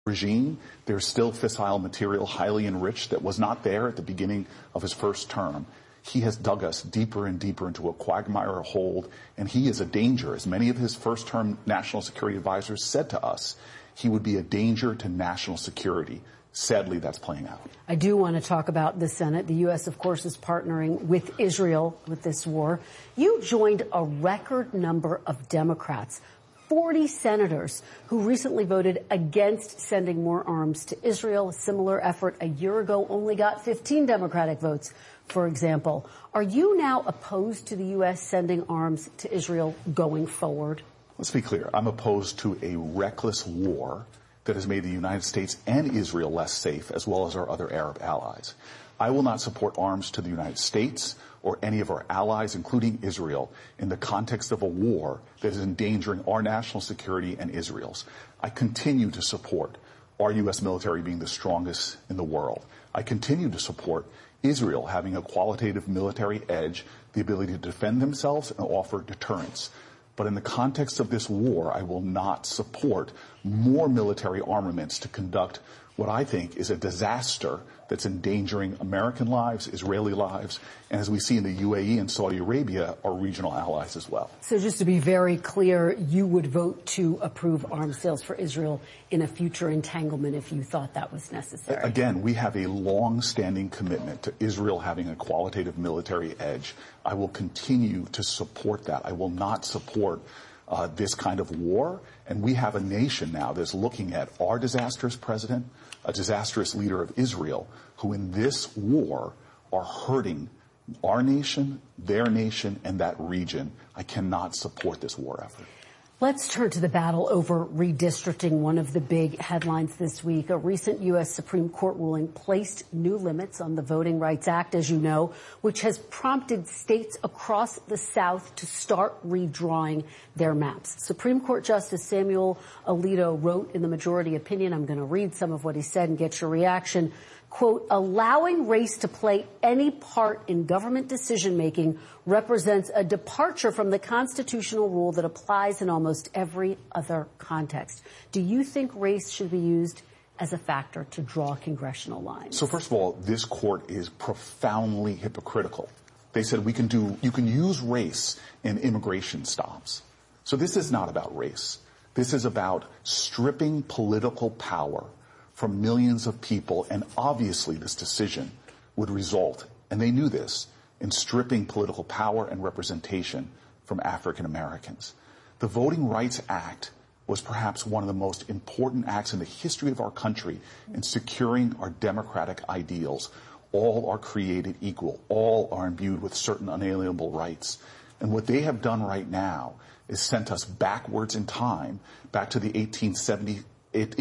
regime. There's still fissile material highly enriched that was not there at the beginning of his first term. He has dug us deeper and deeper into a quagmire hole, and he is a danger. As many of his first-term national security advisors said to us, he would be a danger to national security. Sadly, that's playing out. I do want to talk about the Senate. The U.S., of course, is partnering with Israel with this war. You joined a record number of Democrats, 40 senators, who recently voted against sending more arms to Israel. A similar effort a year ago only got 15 Democratic votes, for example. Are you now opposed to the U.S. sending arms to Israel going forward? Let's be clear. I'm opposed to a reckless war that has made the United States and Israel less safe, as well as our other Arab allies. I will not support arms to the United States or any of our allies, including Israel, in the context of a war that is endangering our national security and Israel's. I continue to support our U.S. military being the strongest in the world. I continue to support Israel having a qualitative military edge, the ability to defend themselves and offer deterrence. But in the context of this war, I will not support more military armaments to conduct what I think is a disaster that's endangering American lives, Israeli lives, and as we see in the UAE and Saudi Arabia, our regional allies as well. So just to be very clear, you would vote to approve arms sales for Israel in a future entanglement if you thought that was necessary? Again, we have a long-standing commitment to Israel having a qualitative military edge. I will continue to support that. I will not support this kind of war. And we have a nation now that's looking at our disastrous president, a disastrous leader of Israel, who in this war are hurting our nation, their nation, and that region. I cannot support this war effort. Let's turn to the battle over redistricting, one of the big headlines this week. A recent U.S. Supreme Court ruling placed new limits on the Voting Rights Act, as you know, which has prompted states across the South to start redrawing their maps. Supreme Court Justice Samuel Alito wrote in the majority opinion, I'm going to read some of what he said and get your reaction, quote, allowing race to play any part in government decision-making represents a departure from the constitutional rule that applies in almost every other context. Do you think race should be used as a factor to draw congressional lines? So first of all, this court is profoundly hypocritical. They said you can use race in immigration stops. So this is not about race. This is about stripping political power from millions of people, and obviously this decision would result, and they knew this, in stripping political power and representation from African Americans. The Voting Rights Act was perhaps one of the most important acts in the history of our country in securing our democratic ideals. All are created equal. All are imbued with certain unalienable rights. And what they have done right now is sent us backwards in time, back to the 1870s and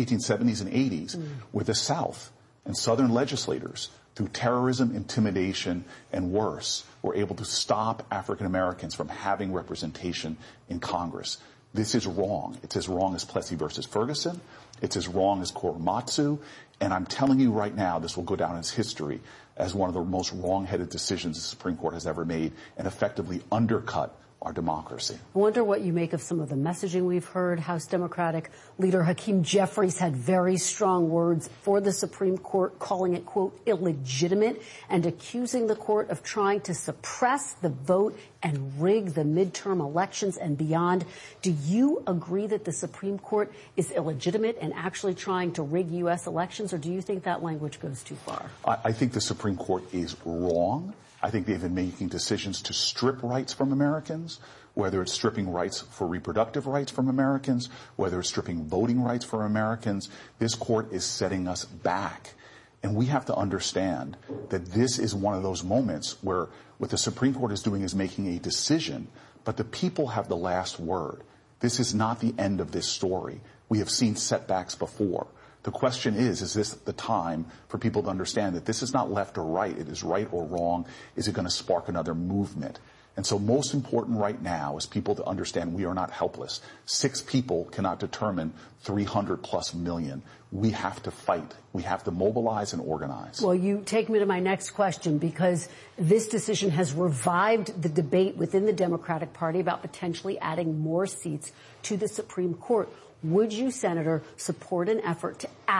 80s, where the South and Southern legislators, through terrorism, intimidation, and worse, were able to stop African Americans from having representation in Congress. This is wrong. It's as wrong as Plessy versus Ferguson. It's as wrong as Korematsu. And I'm telling you right now, this will go down as history as one of the most wrong-headed decisions the Supreme Court has ever made, and effectively undercut our democracy. I wonder what you make of some of the messaging we've heard. House Democratic leader Hakeem Jeffries had very strong words for the Supreme Court, calling it, quote, illegitimate, and accusing the court of trying to suppress the vote and rig the midterm elections and beyond. Do you agree that the Supreme Court is illegitimate and actually trying to rig U.S. elections, or do you think that language goes too far? I think the Supreme Court is wrong. I think they've been making decisions to strip rights from Americans, whether it's stripping rights for reproductive rights from Americans, whether it's stripping voting rights from Americans. This court is setting us back. And we have to understand that this is one of those moments where what the Supreme Court is doing is making a decision, but the people have the last word. This is not the end of this story. We have seen setbacks before. The question is this the time for people to understand that this is not left or right, it is right or wrong? Is it going to spark another movement? And so most important right now is people to understand we are not helpless. 6 people cannot determine 300 plus million. We have to fight. We have to mobilize and organize. Well, you take me to my next question, because this decision has revived the debate within the Democratic Party about potentially adding more seats to the Supreme Court. Would you, Senator, support an effort to